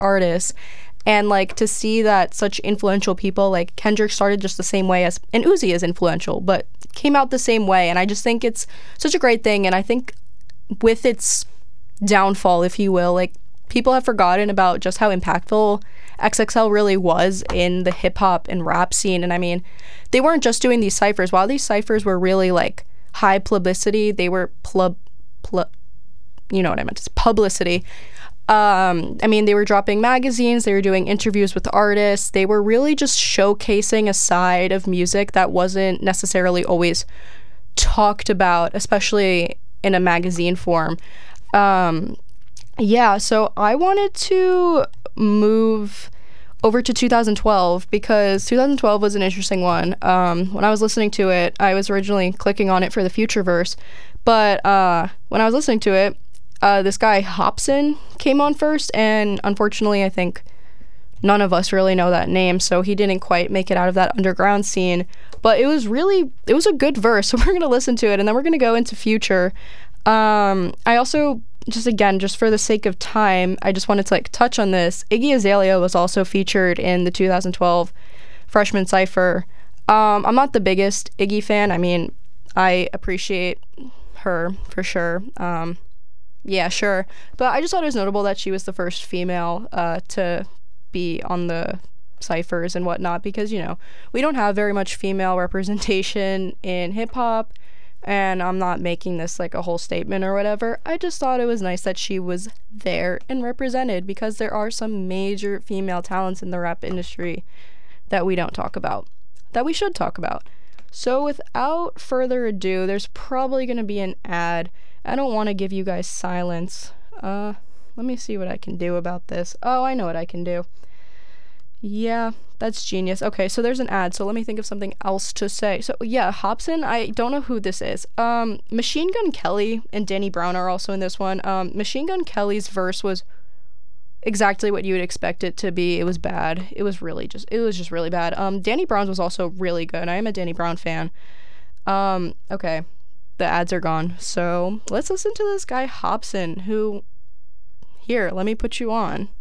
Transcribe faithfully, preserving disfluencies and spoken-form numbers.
artists. And, like, to see that such influential people, like, Kendrick started just the same way as, and Uzi is influential, but came out the same way. And I just think it's such a great thing. And I think with its downfall, if you will, like, people have forgotten about just how impactful X X L really was in the hip-hop and rap scene. And, I mean, they weren't just doing these ciphers. While these ciphers were really, like, high publicity, they were, plub, pl- you know what I meant, it's publicity. Um, I mean, they were dropping magazines, they were doing interviews with artists, they were really just showcasing a side of music that wasn't necessarily always talked about, especially in a magazine form. Um, yeah, so I wanted to move over to two thousand twelve because two thousand twelve was an interesting one. Um, when I was listening to it, I was originally clicking on it for the future verse, but uh, when I was listening to it, Uh, this guy Hopsin came on first, and unfortunately I think none of us really know that name, so he didn't quite make it out of that underground scene. But it was really, it was a good verse, so we're going to listen to it, and then we're going to go into Future. Um, I also, just again, just for the sake of time, I just wanted to like touch on this. Iggy Azalea was also featured in the two thousand twelve Freshman Cypher. Um, I'm not the biggest Iggy fan. I mean, I appreciate her for sure. Um, Yeah, sure. But I just thought it was notable that she was the first female uh, to be on the ciphers and whatnot because, you know, we don't have very much female representation in hip-hop, and I'm not making this like a whole statement or whatever. I just thought it was nice that she was there and represented because there are some major female talents in the rap industry that we don't talk about, that we should talk about. So without further ado, there's probably going to be an ad. I don't want to give you guys silence. Uh, let me see what I can do about this. Oh, I know what I can do. Yeah, that's genius. Okay, so there's an ad, so let me think of something else to say. So, yeah, Hopsin, I don't know who this is. Um, Machine Gun Kelly and Danny Brown are also in this one. Um, Machine Gun Kelly's verse was exactly what you would expect it to be. It was bad. It was really just, it was just really bad. Um, Danny Brown's was also really good. I am a Danny Brown fan. Um, okay. The ads are gone. So let's listen to this guy Hopsin, who, here, let me put you on.